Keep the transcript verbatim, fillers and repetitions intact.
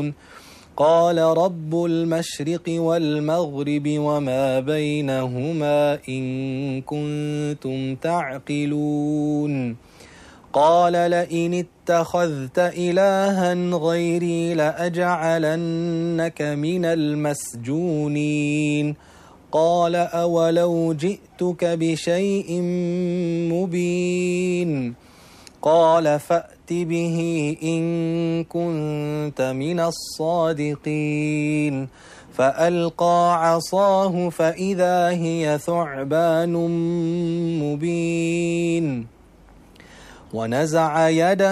تعملون قال رب المشرق والمغرب وما بينهما إن كنتم تعقلون قال لئن اتخذت إلها غيري لأجعلنك من المسجونين قال أولو جئتك بشيء مبين قال فأت به إن كنت من الصادقين فألقى عصاه فإذا هي ثعبان مبين ونزع يده